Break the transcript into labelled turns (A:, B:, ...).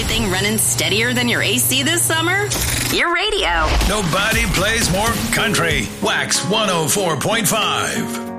A: only thing running steadier than your AC this summer? Your radio.
B: Nobody plays more country. Wax 104.5.